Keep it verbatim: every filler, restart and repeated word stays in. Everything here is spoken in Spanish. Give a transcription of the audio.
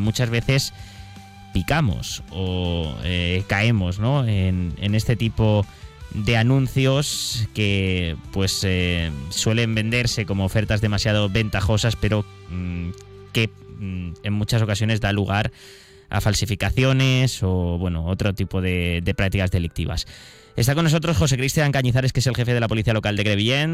muchas veces picamos o eh, caemos, ¿no? en, en este tipo de anuncios que pues eh, suelen venderse como ofertas demasiado ventajosas, pero mmm, que mmm, en muchas ocasiones da lugar a falsificaciones o bueno, otro tipo de, de prácticas delictivas. Está con nosotros José Cristian Cañizares, que es el jefe de la Policía Local de Crevillent.